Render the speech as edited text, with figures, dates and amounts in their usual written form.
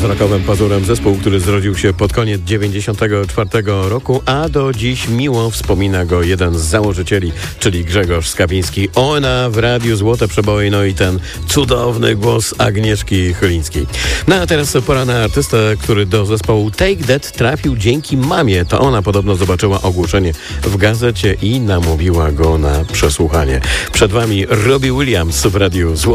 rockowym pazurem zespół, który zrodził się pod koniec 1994 roku, a do dziś miło wspomina go jeden z założycieli, czyli Grzegorz Skawiński. Ona w radiu Złote Przeboje, no i ten cudowny głos Agnieszki Chylińskiej. No a teraz pora na artystę, który do zespołu Take That trafił dzięki mamie. To ona podobno zobaczyła ogłoszenie w gazecie i namówiła go na przesłuchanie. Przed wami Robbie Williams w radiu Złote